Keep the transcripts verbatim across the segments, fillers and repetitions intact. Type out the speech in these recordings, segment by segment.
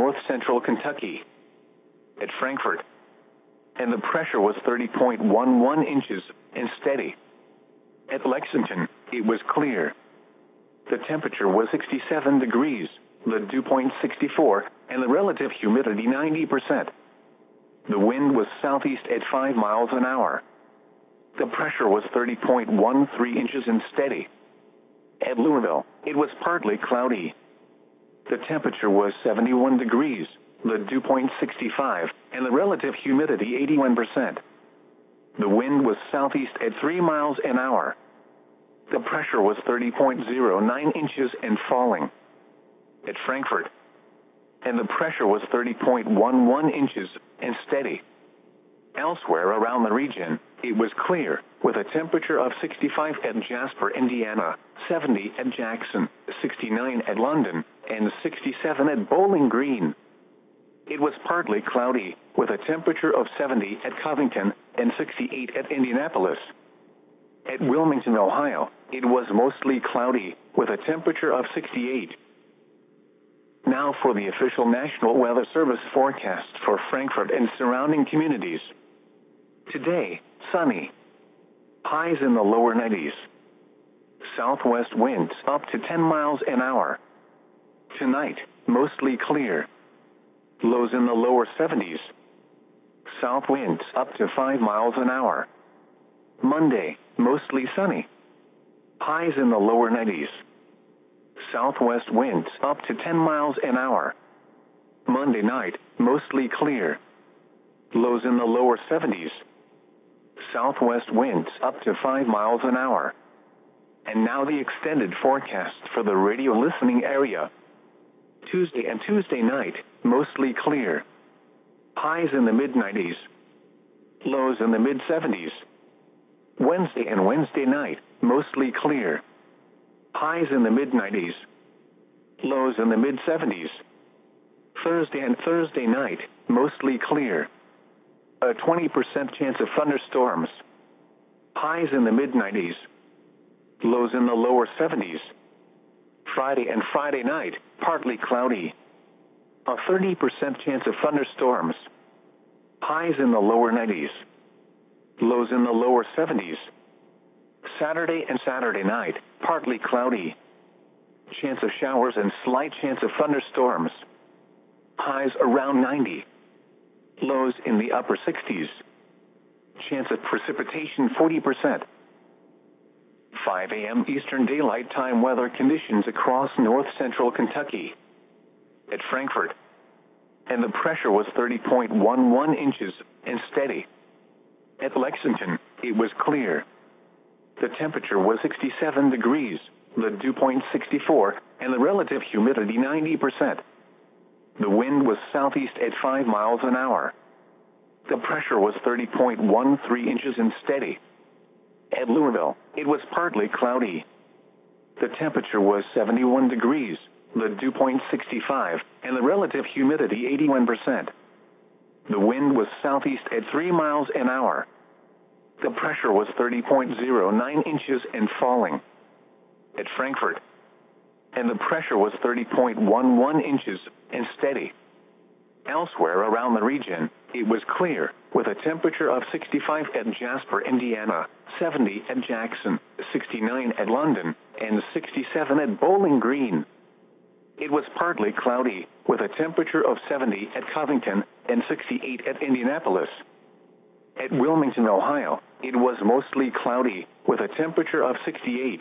north central Kentucky. At Frankfort, and the pressure was thirty point one one inches and steady. At Lexington, it was clear. The temperature was sixty-seven degrees, the dew point sixty-four, and the relative humidity ninety percent. The wind was southeast at five miles an hour. The pressure was thirty point one three inches and steady. At Louisville, it was partly cloudy. The temperature was seventy-one degrees, the dew point sixty-five, and the relative humidity eighty-one percent. The wind was southeast at three miles an hour. The pressure was thirty point zero nine inches and falling. At Frankfort, and the pressure was thirty point one one inches and steady. Elsewhere around the region, it was clear, with a temperature of sixty-five at Jasper, Indiana, seventy at Jackson, sixty-nine at London, and sixty-seven at Bowling Green. It was partly cloudy, with a temperature of seventy at Covington and sixty-eight at Indianapolis. At Wilmington, Ohio, it was mostly cloudy, with a temperature of sixty-eight. Now for the official National Weather Service forecast for Frankfort and surrounding communities. Today, sunny. Highs in the lower nineties. Southwest winds up to ten miles an hour. Tonight, mostly clear. Lows in the lower seventies. South winds up to five miles an hour. Monday, mostly sunny. Highs in the lower nineties. Southwest winds up to ten miles an hour. Monday night, mostly clear. Lows in the lower seventies. Southwest winds up to five miles an hour. And now the extended forecast for the radio listening area. Tuesday and Tuesday night, mostly clear. Highs in the mid nineties. Lows in the mid seventies. Wednesday and Wednesday night, mostly clear. Highs in the mid nineties. Lows in the mid seventies. Thursday and Thursday night, mostly clear. A twenty percent chance of thunderstorms. Highs in the mid nineties. Lows in the lower seventies. Friday and Friday night, partly cloudy. A thirty percent chance of thunderstorms. Highs in the lower nineties. Lows in the lower seventies. Saturday and Saturday night, partly cloudy. Chance of showers and slight chance of thunderstorms. Highs around ninety. Lows in the upper sixties. Chance of precipitation forty percent. five a m Eastern Daylight Time weather conditions across north central Kentucky. At Frankfort, and the pressure was thirty point one one inches and steady. At Lexington, it was clear. The temperature was sixty-seven degrees, the dew point sixty-four, and the relative humidity ninety percent. The wind was southeast at five miles an hour. The pressure was thirty point one three inches and steady. At Louisville, it was partly cloudy. The temperature was seventy-one degrees, the dew point sixty-five, and the relative humidity eighty-one percent. The wind was southeast at three miles an hour. The pressure was thirty point zero nine inches and falling. At Frankfort, and the pressure was thirty point one one inches and steady. Elsewhere around the region, it was clear, with a temperature of sixty-five at Jasper, Indiana, seventy at Jackson, sixty-nine at London, and sixty-seven at Bowling Green. It was partly cloudy, with a temperature of seventy at Covington and sixty-eight at Indianapolis. At Wilmington, Ohio, it was mostly cloudy, with a temperature of sixty-eight.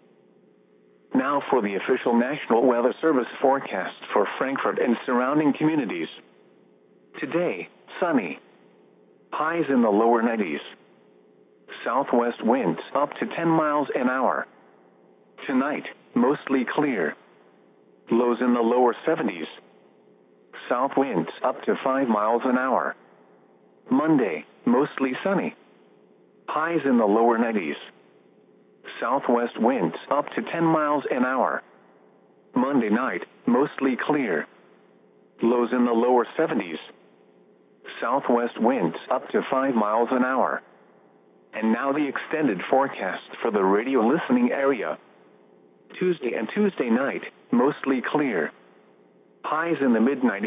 Now for the official National Weather Service forecast for Frankfort and surrounding communities. Today, sunny. Highs in the lower nineties. Southwest winds up to ten miles an hour. Tonight, mostly clear. Lows in the lower seventies. South winds up to five miles an hour. Monday, mostly sunny. Highs in the lower nineties. Southwest winds up to ten miles an hour. Monday night, mostly clear. Lows in the lower seventies. Southwest winds up to five miles an hour. And now the extended forecast for the radio listening area. Tuesday and Tuesday night, mostly clear. Highs in the mid nineties.